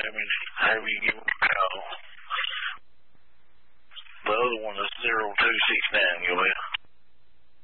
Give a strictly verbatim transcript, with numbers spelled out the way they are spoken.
damage, however you give them a call. The other one is zero two six nine